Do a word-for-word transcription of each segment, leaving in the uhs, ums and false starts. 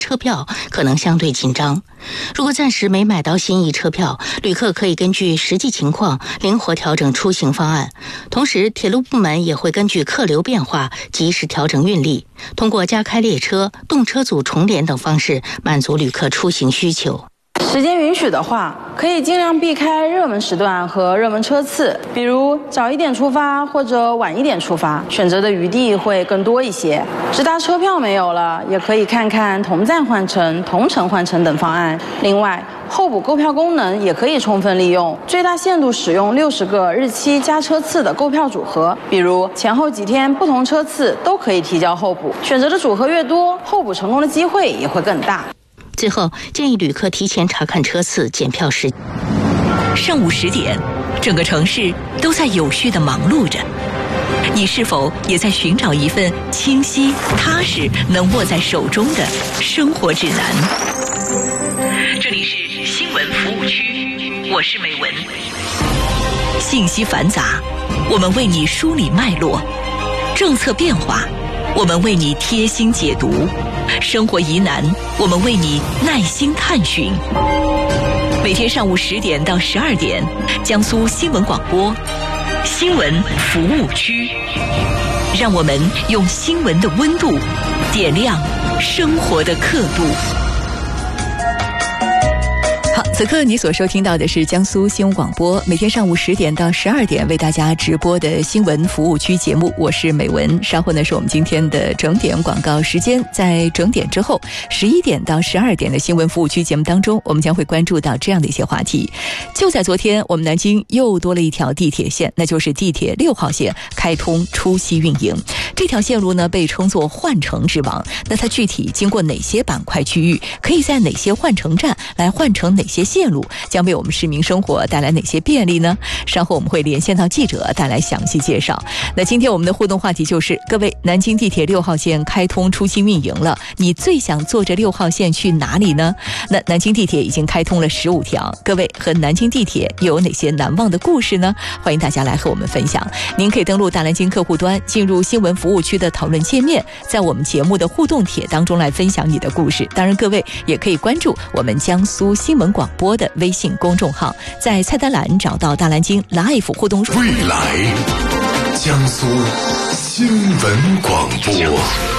车票可能相对紧张。如果暂时没买到心仪车票，旅客可以根据实际情况灵活调整出行方案。同时，铁路部门也会根据客流变化及时调整运力，通过加开列车、动车组重联等方式满足旅客出行需求。 时间允许的话，可以尽量避开热门时段和热门车次，比如早一点出发或者晚一点出发，选择的余地会更多一些。直达车票没有了，也可以看看同站换乘、同城换乘等方案。另外，候补购票功能也可以充分利用，最大限度使用六十个日期加车次的购票组合，比如前后几天不同车次都可以提交候补。选择的组合越多，候补成功的机会也会更大。 最后，建议旅客提前查看车次、检票时。 上午十点，整个城市都在有序地忙碌着。你是否也在寻找一份清晰、踏实、能握在手中的生活指南？这里是新闻服务区，我是美文。信息繁杂，我们为你梳理脉络；政策变化，我们为你贴心解读；生活疑难，我们为你耐心探寻。每天上午十点到十二点，江苏新闻广播新闻服务区，让我们用新闻的温度点亮生活的刻度。 好，此刻你所收听到的是江苏新闻广播每天上午十点到十二点为大家直播的新闻服务区节目，我是美文。稍后呢是我们今天的整点广告时间，在整点之后十一点到十二点的新闻服务区节目当中，我们将会关注到这样的一些话题。就在昨天，我们南京又多了一条地铁线，那就是地铁六号线开通出西运营。这条线路呢被称作换乘之王，那它具体经过哪些板块区域，可以在哪些换乘站来换乘哪些线路，将为我们市民生活带来哪些便利呢？稍后我们会连线到记者带来详细介绍。那今天我们的互动话题就是，各位，南京地铁六号线开通出行运营了，你最想坐着六号线去哪里呢？那南京地铁已经开通了十五条，各位和南京地铁又有哪些难忘的故事呢？欢迎大家来和我们分享。您可以登录大南京客户端，进入新闻服务区的讨论界面，在我们节目的互动帖当中来分享你的故事。当然各位也可以关注我们江苏新闻广播的微信公众号，在菜单栏找到大南京 Live 互动。 未来江苏新闻广播。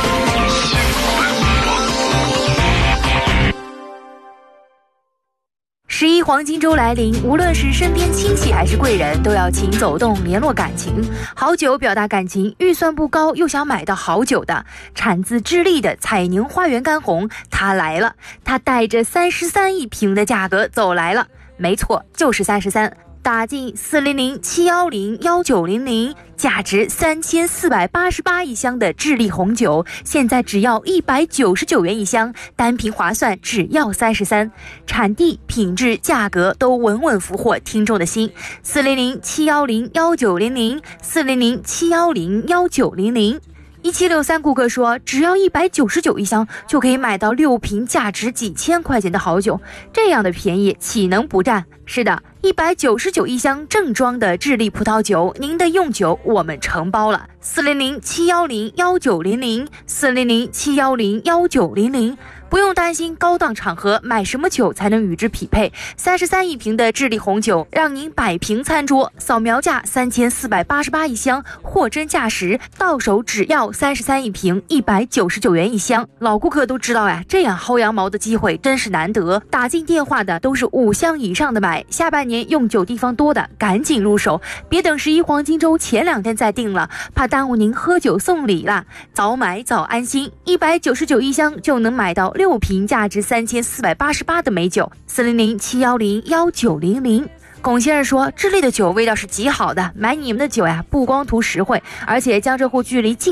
十一黄金周来临，无论是身边亲戚还是贵人，都要勤走动联络感情。好酒表达感情，预算不高又想买到好酒的，产自智利的彩宁花园干红，它来了，它带着三十三一瓶的价格走来了，没错，就是三十三。打进四零零七幺零幺九零零，价值三千四百八十八一箱的智利红酒，现在只要一百九十九元一箱，单瓶划算，只要三十三。产地、品质、价格都稳稳俘获听众的心。四零零七幺零幺九零零，四零零七幺零幺九零零。一七六三顾客说，只要一百九十九一箱就可以买到六瓶价值几千块钱的好酒，这样的便宜岂能不占？是的，一百九十九一箱正装的智利葡萄酒，您的用酒我们承包了。四零零七幺零幺九零零，四零零七幺零幺九零零。不用担心高档场合买什么酒才能与之匹配，三十三一瓶的智利红酒，让您百瓶餐桌。扫描价三千四百八十八一箱，货真价实，到手只要三十三一瓶，一百九十九元一箱。老顾客都知道呀，这样薅羊毛的机会真是难得。打进电话的都是五箱以上的买，下半年用酒地方多的赶紧入手，别等十一黄金周前两天再订了，怕耽误您喝酒送礼啦。早买早安心，一百九十九一箱就能买到六瓶价值三千四百八十八的美酒。四零零七幺零幺九零零。龚先生说，智利的酒味道是极好的，买你们的酒呀，不光图实惠，而且江浙沪距离近。